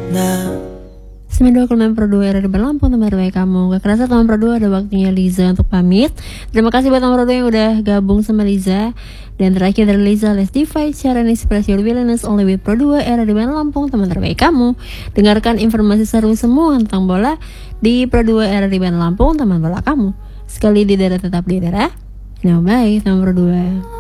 92,9 Pro 2 era di Lampung, teman terbaik kamu. Gak kerasa teman Pro 2 ada waktunya Liza untuk pamit. Terima kasih buat teman Pro 2 yang udah gabung sama Liza. Dan terakhir dari Liza, Let's Divide, share and express your willingness only with Pro 2 era di Lampung, teman terbaik kamu. Dengarkan informasi seru semua tentang bola di Pro 2 era di Lampung, teman bola kamu. Sekali di daerah tetap di daerah. Nah, baik teman Pro 2.